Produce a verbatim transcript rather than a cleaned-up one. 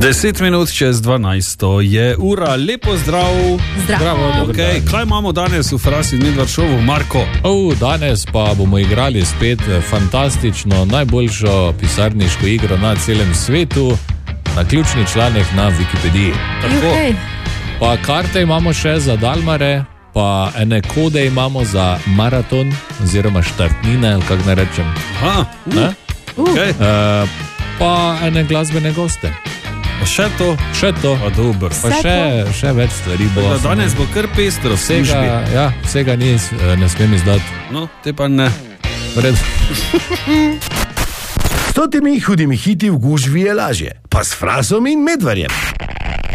Deset minut čez dvanajsto je ura, lepo zdrav. Zdravo. Okay. Kaj imamo danes v Frasi Medvard šovu, Marko? Oh, danes pa bomo igrali spet fantastično, najboljšo pisarniško igro na celem svetu, na ključni članek na Wikipediji. Tako. Okay. Pa karte imamo še za Dalmare, pa ene kode imamo za maraton, oziroma štartnine, ali kako ne rečem. Aha, uh, ne? Okay. Uh, pa ene glasbene goste. Pa še to? Še to. Pa dober. Pa še, še več stvari bo. Da, danes bo kar pestro. Vsega, ja, vsega ni, ne smem izdati. No, te pa ne. Vred. S temi hudimi hiti v gužvi je lažje, pa s Frasom in Medvarjem.